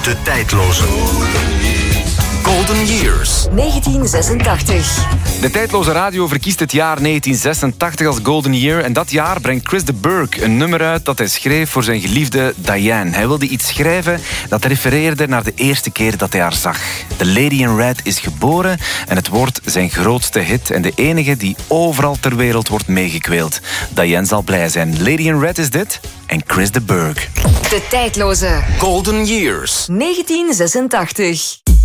De tijdloze Golden Years. 1986. De tijdloze radio verkiest het jaar 1986 als Golden Year. En dat jaar brengt Chris de Burgh een nummer uit dat hij schreef voor zijn geliefde Diane. Hij wilde iets schrijven dat refereerde naar de eerste keer dat hij haar zag. The Lady in Red is geboren en het wordt zijn grootste hit. En de enige die overal ter wereld wordt meegekweeld. Diane zal blij zijn. Lady in Red is dit en Chris de Burgh. De tijdloze Golden Years. 1986.